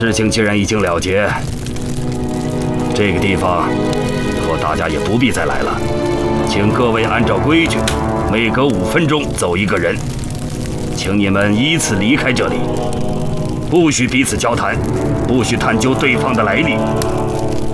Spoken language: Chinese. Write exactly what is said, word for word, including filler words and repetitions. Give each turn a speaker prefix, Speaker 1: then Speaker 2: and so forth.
Speaker 1: 事情既然已经了结，这个地方以后大家也不必再来了。请各位按照规矩，每隔五分钟走一个人。请你们依次离开这里，不许彼此交谈，不许探究对方的来历。